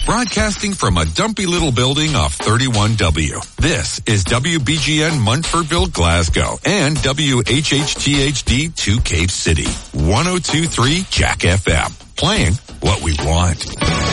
broadcasting from a dumpy little building off 31W. This is WBGN Munfordville, Glasgow, and WHHTHD 2 Cape City. 102.3 Jack FM. Playing what we want.